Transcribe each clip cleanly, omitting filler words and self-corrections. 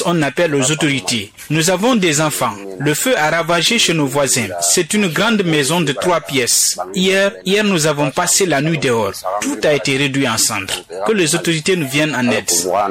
on appelle aux autorités. Nous avons des enfants. Le feu a ravagé chez nos voisins. C'est une grande maison de 3 pièces. Hier, nous avons passé la nuit dehors. Tout a été réduit en cendres. Que les autorités nous viennent en aide.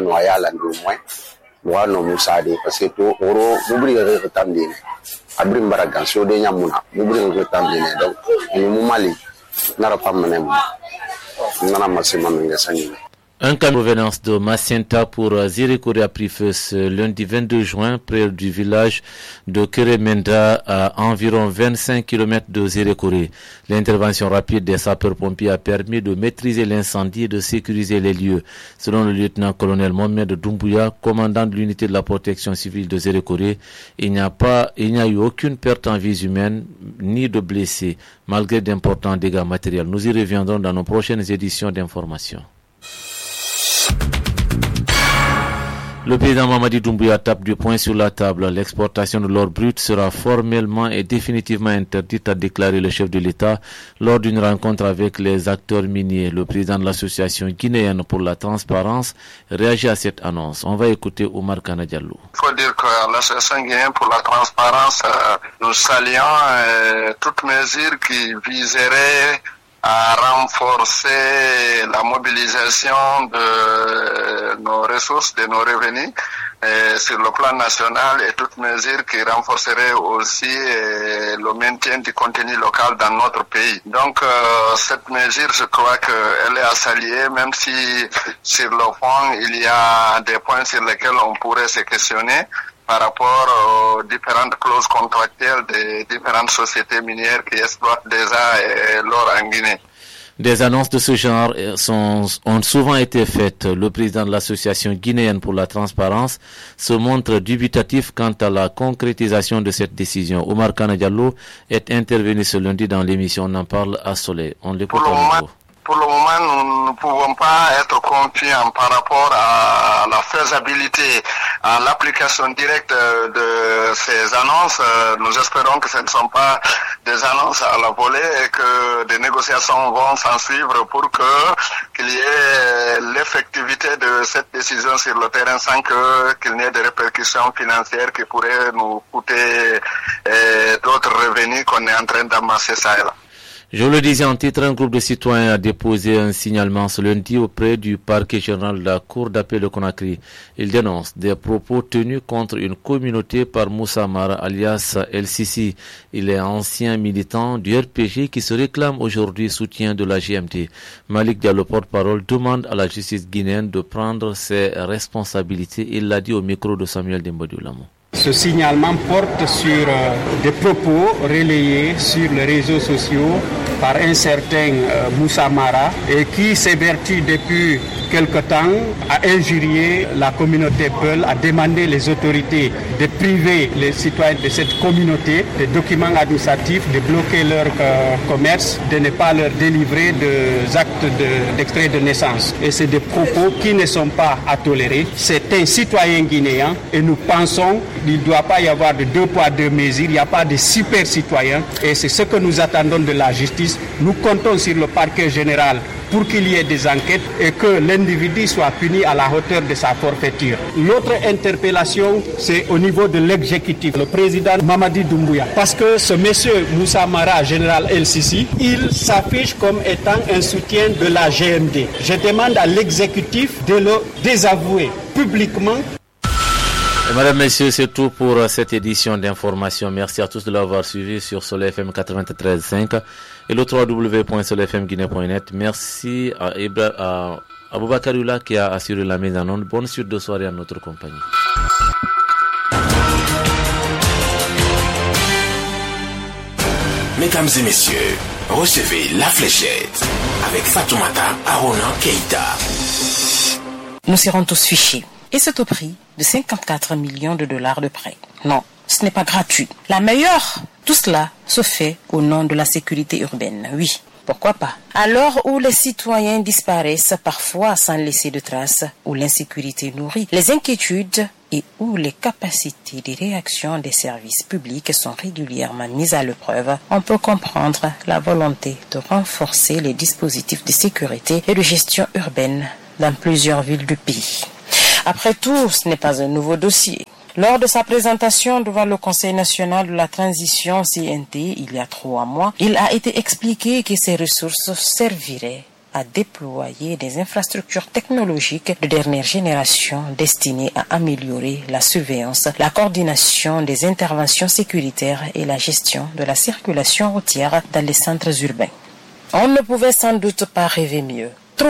Un camion de provenance de Macenta pour Zirekore a pris feu ce lundi 22 juin près du village de Keremenda à environ 25 km de Zirekore. L'intervention rapide des sapeurs-pompiers a permis de maîtriser l'incendie et de sécuriser les lieux. Selon le lieutenant-colonel Mohamed Doumbouya, commandant de l'unité de la protection civile de Zirekore, il n'y a eu aucune perte en vies humaines ni de blessés, malgré d'importants dégâts matériels. Nous y reviendrons dans nos prochaines éditions d'information. Le président Mamadi Doumbouya tape du poing sur la table. L'exportation de l'or brut sera formellement et définitivement interdite, a déclaré le chef de l'État lors d'une rencontre avec les acteurs miniers. Le président de l'association guinéenne pour la transparence réagit à cette annonce. On va écouter Oumar Kana Diallo. Il faut dire que l'association guinéenne pour la transparence, nous saluons toutes mesures qui viseraient à renforcer la mobilisation de nos ressources, de nos revenus sur le plan national et toutes mesures qui renforceraient aussi le maintien du contenu local dans notre pays. Donc cette mesure, je crois qu'elle est à saluer, même si sur le fond, il y a des points sur lesquels on pourrait se questionner par rapport aux différentes clauses contractuelles des différentes sociétés minières qui exploitent déjà l'or en Guinée. Des annonces de ce genre ont souvent été faites. Le président de l'association guinéenne pour la transparence se montre dubitatif quant à la concrétisation de cette décision. Oumar Kana Diallo est intervenu ce lundi dans l'émission On en parle à Soleil. On l'écoute à nouveau. Pour le moment, nous ne pouvons pas être confiants par rapport à la faisabilité, à l'application directe de ces annonces. Nous espérons que ce ne sont pas des annonces à la volée et que des négociations vont s'en suivre pour qu'il y ait l'effectivité de cette décision sur le terrain sans qu'il n'y ait de répercussions financières qui pourraient nous coûter d'autres revenus qu'on est en train d'amasser ça et là. Je le disais en titre, un groupe de citoyens a déposé un signalement ce lundi auprès du parquet général de la Cour d'appel de Conakry. Il dénonce des propos tenus contre une communauté par Moussa Mara alias El Sisi. Il est ancien militant du RPG qui se réclame aujourd'hui soutien de la GMT. Malik Diallo, porte-parole, demande à la justice guinéenne de prendre ses responsabilités. Il l'a dit au micro de Samuel Dembodiolamo. Ce signalement porte sur des propos relayés sur les réseaux sociaux par un certain Moussa Mara et qui s'évertue depuis quelque temps à injurier la communauté Peul, à demander les autorités de priver les citoyens de cette communauté des documents administratifs, de bloquer leur commerce, de ne pas leur délivrer des actes d'extrait de naissance. Et c'est des propos qui ne sont pas à tolérer. C'est un citoyen guinéen et nous pensons qu'il ne doit pas y avoir de 2 poids 2 mesures, il n'y a pas de super citoyens et c'est ce que nous attendons de la justice. Nous comptons sur le parquet général pour qu'il y ait des enquêtes et que l'individu soit puni à la hauteur de sa forfaiture. L'autre interpellation, c'est au niveau de l'exécutif, le président Mamadi Doumbouya. Parce que ce monsieur Moussa Mara, général El Sisi, il s'affiche comme étant un soutien de la GMD. Je demande à l'exécutif de le désavouer publiquement. Et mesdames, messieurs, c'est tout pour cette édition d'information. Merci à tous de l'avoir suivi sur Soleil FM 93.5 et le www.soleilfmguinée.net. Merci à Aboubakar Oula qui a assuré la mise en onde. Bonne suite de soirée à notre compagnie. Mesdames et messieurs, recevez la fléchette avec Fatoumata Arona Keïta. Nous serons tous fichés. Et c'est au prix de 54 millions de dollars de prêt. Non, ce n'est pas gratuit. La meilleure, tout cela se fait au nom de la sécurité urbaine. Oui, pourquoi pas. À l'heure où les citoyens disparaissent parfois sans laisser de traces, où l'insécurité nourrit les inquiétudes et où les capacités de réaction des services publics sont régulièrement mises à l'épreuve, on peut comprendre la volonté de renforcer les dispositifs de sécurité et de gestion urbaine dans plusieurs villes du pays. Après tout, ce n'est pas un nouveau dossier. Lors de sa présentation devant le Conseil national de la transition CNT il y a 3 mois, il a été expliqué que ces ressources serviraient à déployer des infrastructures technologiques de dernière génération destinées à améliorer la surveillance, la coordination des interventions sécuritaires et la gestion de la circulation routière dans les centres urbains. On ne pouvait sans doute pas rêver mieux.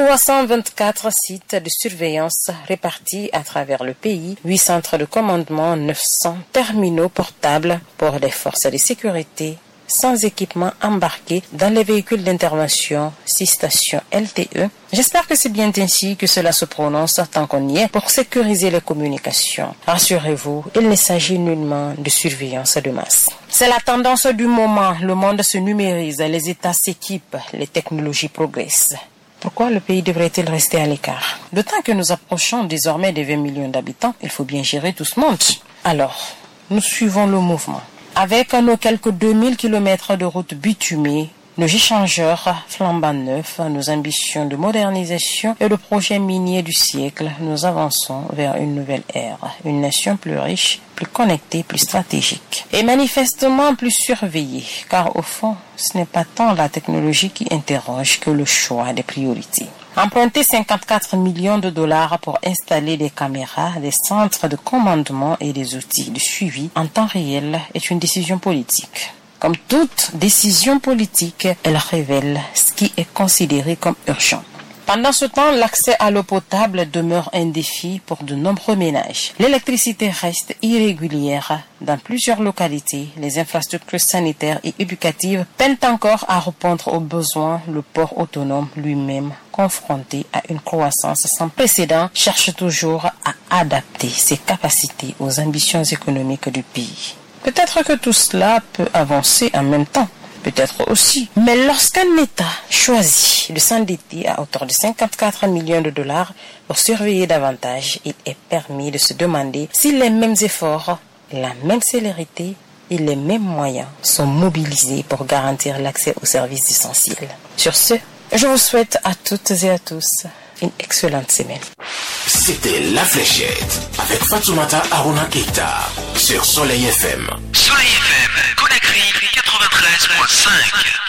324 sites de surveillance répartis à travers le pays, 8 centres de commandement, 900 terminaux portables pour les forces de sécurité, sans équipement embarqué dans les véhicules d'intervention, 6 stations LTE. J'espère que c'est bien ainsi que cela se prononce tant qu'on y est pour sécuriser les communications. Rassurez-vous, il ne s'agit nullement de surveillance de masse. C'est la tendance du moment. Le monde se numérise, les États s'équipent, les technologies progressent. Pourquoi le pays devrait-il rester à l'écart? D'autant que nous approchons désormais des 20 millions d'habitants, il faut bien gérer tout ce monde. Alors, nous suivons le mouvement. Avec nos quelques 2000 km de routes bitumées, nos échangeurs flambant neufs, nos ambitions de modernisation et de projets miniers du siècle, nous avançons vers une nouvelle ère, une nation plus riche, plus connectée, plus stratégique et manifestement plus surveillée, car au fond, ce n'est pas tant la technologie qui interroge que le choix des priorités. Emprunter 54 millions de dollars pour installer des caméras, des centres de commandement et des outils de suivi en temps réel est une décision politique. Comme toute décision politique, elle révèle ce qui est considéré comme urgent. Pendant ce temps, l'accès à l'eau potable demeure un défi pour de nombreux ménages. L'électricité reste irrégulière dans plusieurs localités. Les infrastructures sanitaires et éducatives peinent encore à répondre aux besoins. Le port autonome lui-même, confronté à une croissance sans précédent, cherche toujours à adapter ses capacités aux ambitions économiques du pays. Peut-être que tout cela peut avancer en même temps. Peut-être aussi. Mais lorsqu'un État choisit de s'endetter à hauteur de 54 millions de dollars pour surveiller davantage, il est permis de se demander si les mêmes efforts, la même célérité et les mêmes moyens sont mobilisés pour garantir l'accès aux services essentiels. Sur ce, je vous souhaite à toutes et à tous une excellente semaine. C'était La Fléchette avec Fatoumata Aruna Keita sur Soleil FM. Soleil FM, Conakry 93.5.